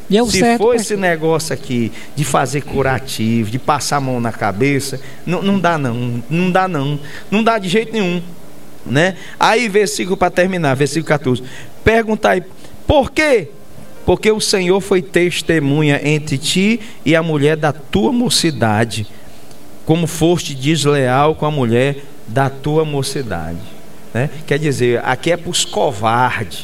Se for esse negócio aqui de fazer curativo, de passar a mão na cabeça, não dá não, não dá de jeito nenhum, né? Aí versículo para terminar, versículo 14, perguntai, por quê? Porque o Senhor foi testemunha entre ti e a mulher da tua mocidade, como foste desleal com a mulher da tua mocidade, né? Quer dizer, aqui é para os covardes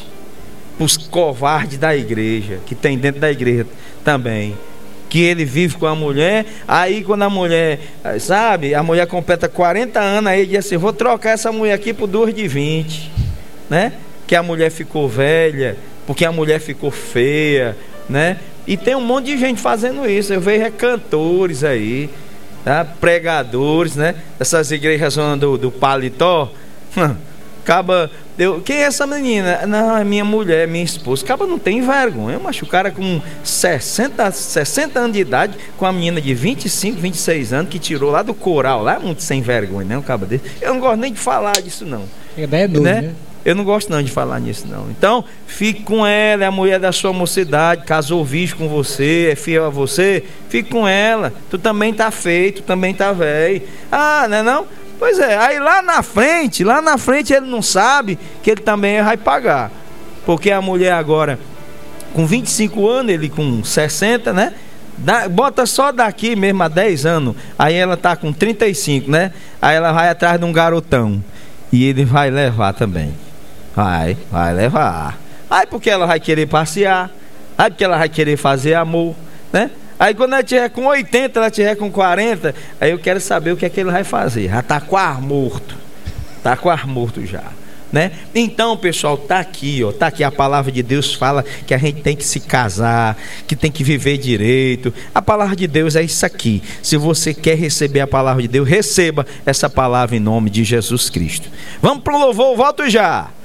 da igreja, que tem dentro da igreja também, que ele vive com a mulher. Aí quando a mulher, sabe, a mulher completa 40 anos, aí ele diz assim, vou trocar essa mulher aqui por 2 de 20, né? Que a mulher ficou velha, porque a mulher ficou feia, né? E tem um monte de gente fazendo isso. Eu vejo cantores aí, tá? Pregadores, né? Essas igrejas do paletó. Acaba, quem é essa menina? Não, é minha mulher, minha esposa. Acaba não tem vergonha, mas o cara com 60 anos de idade, com a menina de 25, 26 anos, que tirou lá do coral, lá muito sem vergonha, né? Um cabo desse. Eu não gosto nem de falar disso, não. É doido, né? Eu não gosto não de falar nisso, não. Então, fique com ela, é a mulher da sua mocidade, casou virgem com você, é fiel a você, fique com ela. Tu também tá feio, tu também tá velho. Ah, não é não? Pois é, aí lá na frente ele não sabe que ele também vai pagar. Porque a mulher agora, com 25 anos, ele com 60, né? Bota só daqui mesmo a 10 anos, aí ela tá com 35, né? Aí ela vai atrás de um garotão. E ele vai levar também. Vai levar. Aí porque ela vai querer passear, aí porque ela vai querer fazer amor, né? Aí quando ela tiver com 80, ela tiver com 40, aí eu quero saber o que é que ele vai fazer. Já tá quase morto. Tá quase morto já, né? Então, pessoal, tá aqui, ó, tá aqui a palavra de Deus fala que a gente tem que se casar, que tem que viver direito. A palavra de Deus é isso aqui. Se você quer receber a palavra de Deus, receba essa palavra em nome de Jesus Cristo. Vamos pro louvor, volto já.